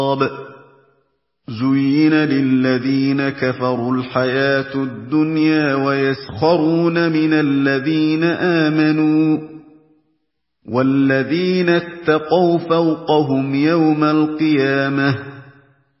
زُيِّنَ لِلَّذِينَ كَفَرُوا الْحَيَاةُ الدُّنْيَا وَيَسْخَرُونَ مِنَ الَّذِينَ آمَنُوا ۘ وَالَّذِينَ اتَّقَوْا فَوْقَهُمْ يَوْمَ الْقِيَامَةِ ۗ